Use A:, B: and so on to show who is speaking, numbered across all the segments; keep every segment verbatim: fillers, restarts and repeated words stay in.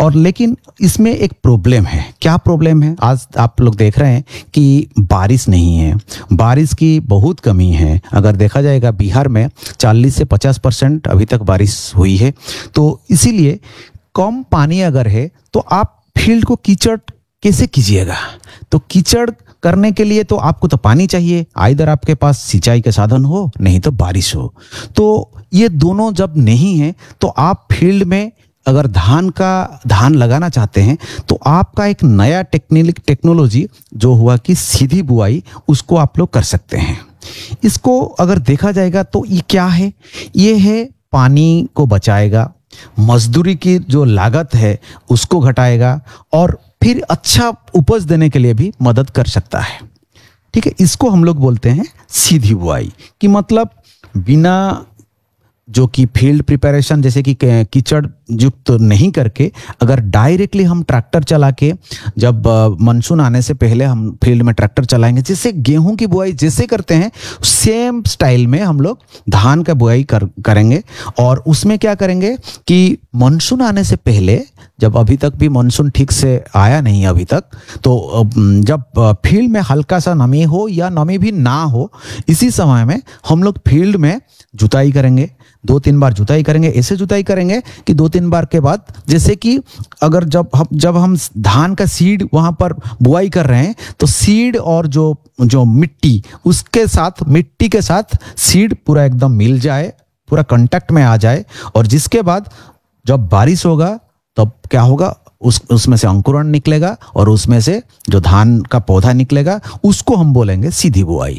A: और लेकिन इसमें एक प्रॉब्लम है। क्या प्रॉब्लम है? आज आप लोग देख रहे हैं कि बारिश नहीं है, बारिश की बहुत कमी है। अगर देखा जाएगा बिहार में चालीस से पचास परसेंट अभी तक बारिश हुई है। तो इसीलिए कम पानी अगर है तो आप फील्ड को कीचड़ कैसे कीजिएगा? तो कीचड़ करने के लिए तो आपको तो पानी चाहिए, आइदर आपके पास सिंचाई के साधन हो, नहीं तो बारिश हो। तो ये दोनों जब नहीं है तो आप फील्ड में अगर धान का धान लगाना चाहते हैं तो आपका एक नया टेक्निक टेक्नोलॉजी जो हुआ कि सीधी बुआई, उसको आप लोग कर सकते हैं। इसको अगर देखा जाएगा तो ये क्या है? ये है पानी को बचाएगा, मजदूरी की जो लागत है उसको घटाएगा और फिर अच्छा उपज देने के लिए भी मदद कर सकता है। ठीक है, इसको हम लोग बोलते हैं सीधी बुआई। कि मतलब बिना जो कि फील्ड प्रिपरेशन जैसे कि कीचड़ युक्त नहीं करके, अगर डायरेक्टली हम ट्रैक्टर चला के, जब मानसून आने से पहले हम फील्ड में ट्रैक्टर चलाएंगे, जैसे गेहूं की बुआई जैसे करते हैं सेम स्टाइल में हम लोग धान का बुआई कर करेंगे। और उसमें क्या करेंगे कि मानसून आने से पहले, जब अभी तक भी मानसून ठीक से आया नहीं अभी तक, तो जब फील्ड में हल्का सा नमी हो या नमी भी ना हो, इसी समय में हम लोग फील्ड में जुताई करेंगे। दो तीन बार जुताई करेंगे। ऐसे जुताई करेंगे कि दो तीन बार के बाद, जैसे कि अगर जब हम जब हम धान का सीड वहां पर बुआई कर रहे हैं तो सीड और जो जो मिट्टी, उसके साथ मिट्टी के साथ सीड पूरा एकदम मिल जाए, पूरा कांटेक्ट में आ जाए। और जिसके बाद जब बारिश होगा तब क्या होगा, उस उसमें से अंकुरण निकलेगा और उसमें से जो धान का पौधा निकलेगा उसको हम बोलेंगे सीधी बुआई।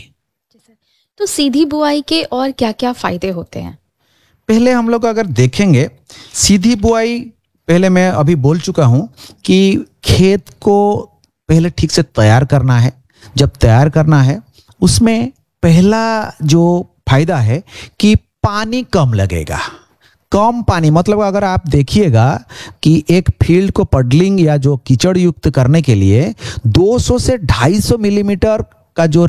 B: तो सीधी बुआई के और क्या क्या फायदे होते हैं?
A: पहले हम लोग अगर देखेंगे सीधी बुआई, पहले मैं अभी बोल चुका हूं कि खेत को पहले ठीक से तैयार करना है। जब तैयार करना है उसमें पहला जो फायदा है कि पानी कम लगेगा। कम पानी मतलब अगर आप देखिएगा कि एक फील्ड को पडलिंग या जो कीचड़ युक्त करने के लिए दो सौ से ढाई सौ मिलीमीटर का जो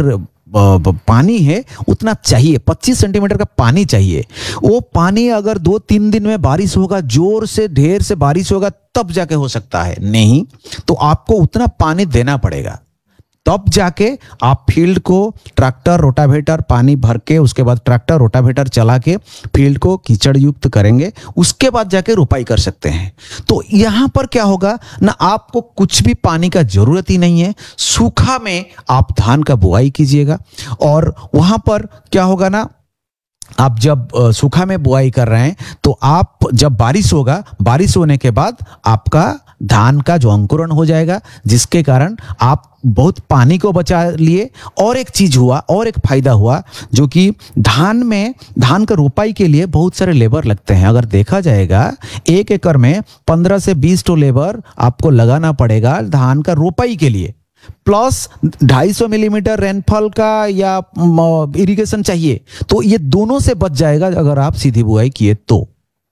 A: पानी है उतना चाहिए, पच्चीस सेंटीमीटर का पानी चाहिए। वो पानी अगर दो तीन दिन में बारिश होगा, जोर से ढेर से बारिश होगा, तब जाके हो सकता है, नहीं तो आपको उतना पानी देना पड़ेगा। तब जाके आप फील्ड को ट्रैक्टर रोटावेटर पानी भर के, उसके बाद ट्रैक्टर रोटावेटर चला के फील्ड को कीचड़ युक्त करेंगे, उसके बाद जाके रोपाई कर सकते हैं। तो यहाँ पर क्या होगा ना, आपको कुछ भी पानी का जरूरत ही नहीं है। सूखा में आप धान का बुआई कीजिएगा और वहां पर क्या होगा ना, आप जब सूखा में बुआई कर रहे हैं तो आप जब बारिश होगा, बारिश होने के बाद आपका धान का जो अंकुरण हो जाएगा, जिसके कारण आप बहुत पानी को बचा लिए। और एक चीज हुआ, और एक फायदा हुआ, जो कि धान में धान का रोपाई के लिए बहुत सारे लेबर लगते हैं। अगर देखा जाएगा एक एकड़ में पंद्रह से बीस तो लेबर आपको लगाना पड़ेगा धान का रोपाई के लिए, प्लस ढाई सौ मिलीमीटर रेनफॉल का या इरिगेशन चाहिए। तो ये दोनों से बच जाएगा अगर आप सीधी बुआई किए तो।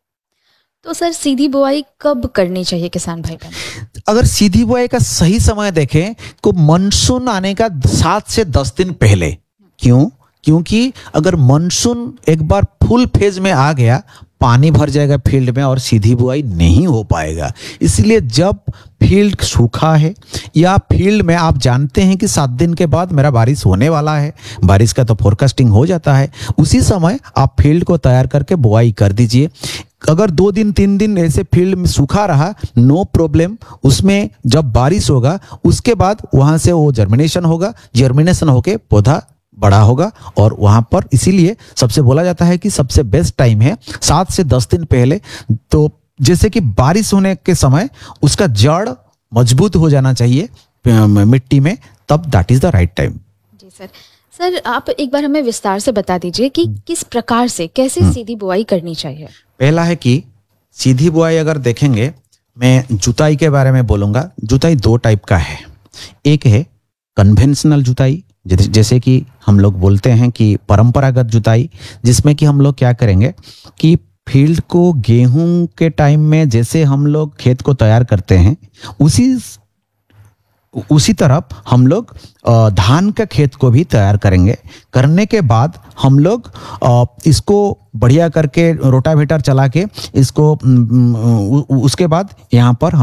B: तो सर सीधी बुआई कब करनी चाहिए किसान भाई बहन?
A: अगर सीधी बुआई का सही समय देखें तो मानसून आने का सात से दस दिन पहले। क्यों? क्योंकि अगर मानसून एक बार फुल फेज में आ गया, पानी भर जाएगा फील्ड में और सीधी बुआई नहीं हो पाएगा। इसलिए जब फील्ड सूखा है या फील्ड में आप जानते हैं कि सात दिन के बाद मेरा बारिश होने वाला है, बारिश का तो फोरकास्टिंग हो जाता है, उसी समय आप फील्ड को तैयार करके बुआई कर दीजिए। अगर दो दिन तीन दिन ऐसे फील्ड में सूखा रहा, नो प्रॉब्लम, उसमें जब बारिश होगा उसके बाद वहां से वो जर्मिनेशन होगा, जर्मिनेशन होके पौधा बड़ा होगा। और वहां पर इसीलिए सबसे बोला जाता है कि सबसे बेस्ट टाइम है सात से दस दिन पहले। तो जैसे कि बारिश होने के समय उसका जड़ मजबूत हो जाना चाहिए मिट्टी में, तब that is the right time.
B: Ji sir. Sir आप एक बार हमें विस्तार से बता दीजिए कि किस प्रकार से, कैसे सीधी बुआई करनी चाहिए? पहला
A: है कि सीधी बुआई अगर देखेंगे, मैं जुताई के बारे में बोलूंगा। जुताई दो टाइप का है। एक है कन्वेंशनल जुताई, जैसे कि हम लोग बोलते हैं कि परंपरागत जुताई, जिसमें कि हम लोग क्या करेंगे कि फील्ड को गेहूं के टाइम में जैसे हम लोग खेत को तैयार करते हैं, उसी उसी तरफ हम लोग धान का खेत को भी तैयार करेंगे। करने के बाद हम लोग इसको बढ़िया करके रोटावेटर चला के इसको, उसके बाद यहाँ पर